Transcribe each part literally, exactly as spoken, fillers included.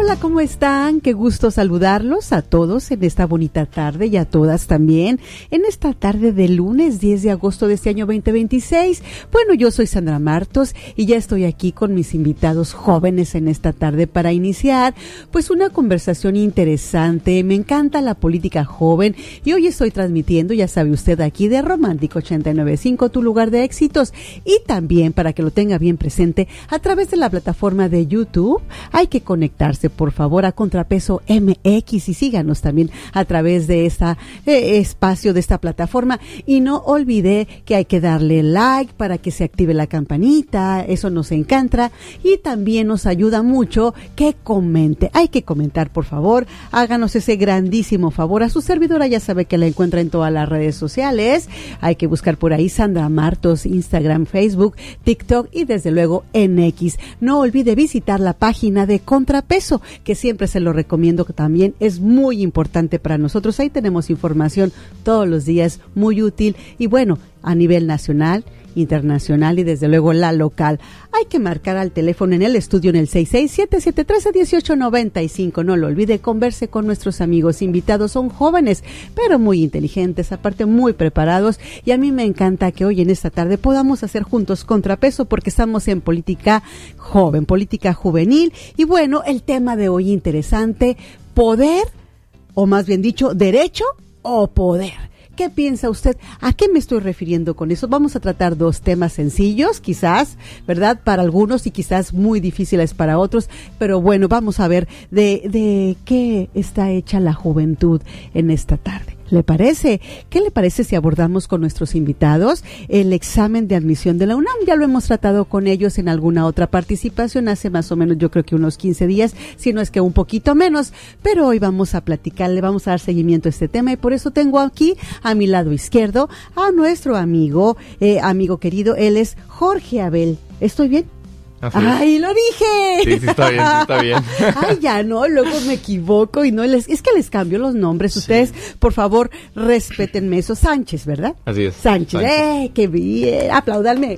Hola, ¿cómo están? Qué gusto saludarlos a todos en esta bonita tarde y a todas también en esta tarde de lunes diez de agosto de este año veinte veintiséis. Bueno, yo soy Sandra Martos y ya estoy aquí con mis invitados jóvenes en esta tarde para iniciar pues una conversación interesante. Me encanta la política joven y hoy estoy transmitiendo, ya sabe usted, aquí de Romántico ochenta y nueve punto cinco, tu lugar de éxitos, y también para que lo tenga bien presente a través de la plataforma de YouTube. Hay que conectarse por favor a Contrapeso M X y síganos también a través de este eh, espacio, de esta plataforma, y no olvide que hay que darle like para que se active la campanita, eso nos encanta y también nos ayuda mucho que comente. Hay que comentar, por favor, háganos ese grandísimo favor. A su servidora ya sabe que la encuentra en todas las redes sociales, hay que buscar por ahí Sandra Martos, Instagram, Facebook, TikTok y desde luego en X. No olvide visitar la página de Contrapeso, que siempre se lo recomiendo, que también es muy importante para nosotros. Ahí tenemos información todos los días muy útil y bueno, a nivel nacional, internacional y desde luego la local. Hay que marcar al teléfono en el estudio en el seis seis siete siete uno tres uno ocho nueve cinco. No lo olvide, converse con nuestros amigos invitados. Son jóvenes, pero muy inteligentes, aparte muy preparados, y a mí me encanta que hoy en esta tarde podamos hacer juntos Contrapeso, porque estamos en política joven, política juvenil. Y bueno, el tema de hoy interesante: poder, o más bien dicho, derecho o poder. ¿Qué piensa usted? ¿A qué me estoy refiriendo con eso? Vamos a tratar dos temas sencillos, quizás, ¿verdad? Para algunos y quizás muy difíciles para otros, pero bueno, vamos a ver de, de qué está hecha la juventud en esta tarde. ¿Le parece? ¿Qué le parece si abordamos con nuestros invitados el examen de admisión de la UNAM? Ya lo hemos tratado con ellos en alguna otra participación hace más o menos, yo creo que unos quince días, si no es que un poquito menos, pero hoy vamos a platicar, le vamos a dar seguimiento a este tema, y por eso tengo aquí a mi lado izquierdo a nuestro amigo, eh, amigo querido, él es Jorge Abel. ¿Estoy bien? Así ¡Ay, es. lo dije! Sí, sí está bien, sí está bien. Ay, ya no, luego me equivoco y no les... Es que les cambio los nombres. Ustedes, sí, por favor, respétenme eso. Sánchez, ¿verdad? Así es. Sánchez. Sánchez. ¡Eh, qué bien! ¡Apláudanme!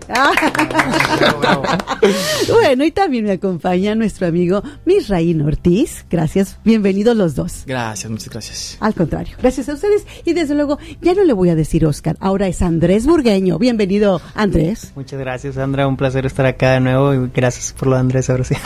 Bueno, y también me acompaña nuestro amigo Misraín Ortiz. Gracias, bienvenidos los dos. Gracias, muchas gracias. Al contrario, gracias a ustedes. Y desde luego, ya no le voy a decir Oscar, ahora es Andrés Burgueño. Bienvenido, Andrés. Muchas gracias, Sandra. Un placer estar acá de nuevo y gracias por lo de Andrés, ahora sí.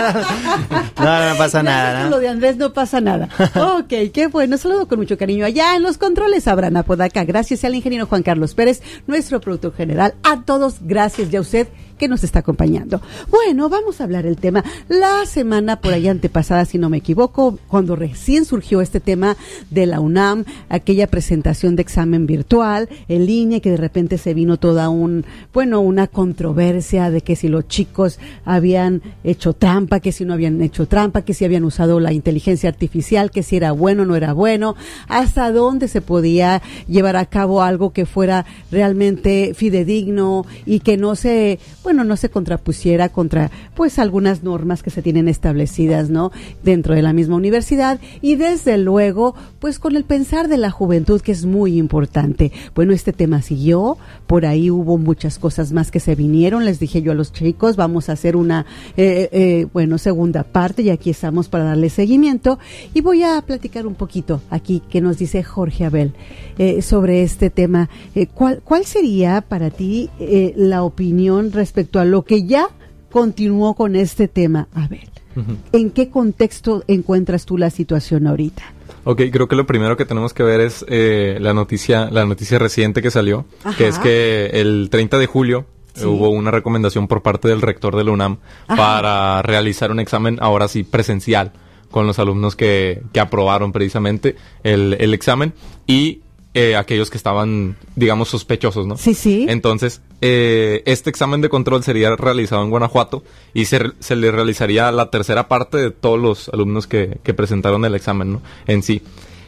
no, no, no pasa nada, ¿no? Lo de Andrés no pasa nada. Ok, qué bueno. Saludo con mucho cariño allá en los controles, Abraham Apodaca. Gracias al ingeniero Juan Carlos Pérez, nuestro productor general. A todos, gracias, y a usted que nos está acompañando. Bueno, vamos a hablar del tema. La semana por ahí antepasada, si no me equivoco, cuando recién surgió este tema de la UNAM, aquella presentación de examen virtual en línea, que de repente se vino toda un, bueno, una controversia de que si los chicos habían hecho trampa, que si no habían hecho trampa, que si habían usado la inteligencia artificial, que si era bueno o no era bueno, hasta dónde se podía llevar a cabo algo que fuera realmente fidedigno y que no se, bueno, no se contrapusiera contra, pues, algunas normas que se tienen establecidas, ¿no?, dentro de la misma universidad, y desde luego, pues, con el pensar de la juventud, que es muy importante. Bueno, este tema siguió, por ahí hubo muchas cosas más que se vinieron, les dije yo a los chicos, vamos a hacer una, eh, eh, bueno, segunda parte, y aquí estamos para darle seguimiento, y voy a platicar un poquito aquí, que nos dice Jorge Abel, eh, sobre este tema. Eh, ¿cuál, ¿Cuál sería para ti eh, la opinión respecto respecto a lo que ya continuó con este tema? Abel, uh-huh. ¿En qué contexto encuentras tú la situación ahorita? Ok, creo que lo primero que tenemos que ver es eh, la noticia, la noticia reciente que salió, Ajá. que es que el treinta de julio sí. hubo una recomendación por parte del rector de la UNAM Ajá. para realizar un examen, ahora sí, presencial, con los alumnos que, que aprobaron precisamente el, el examen, y Eh, aquellos que estaban, digamos, sospechosos, ¿no? Sí, sí. Entonces, eh, este examen de control sería realizado en Guanajuato y se, se le realizaría la tercera parte de todos los alumnos que, que presentaron el examen, ¿no?, en sí.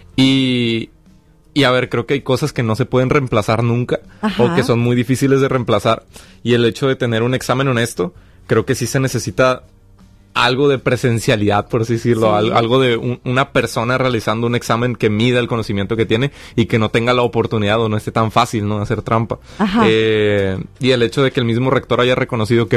Y, y a ver, creo que hay cosas que no se pueden reemplazar nunca, Ajá. o que son muy difíciles de reemplazar. Y el hecho de tener un examen honesto, creo que sí se necesita algo de presencialidad, por así decirlo, sí. Al, algo de un, una persona realizando un examen que mida el conocimiento que tiene y que no tenga la oportunidad o no esté tan fácil, ¿no?, de hacer trampa. Eh, y el hecho de que el mismo rector haya reconocido que